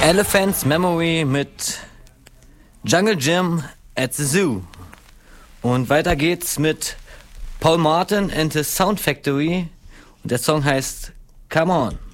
Elephant's Memory mit Jungle Jim at the Zoo. Und weiter geht's mit Paul Martin and the Sound Factory. Und der Song heißt Come On.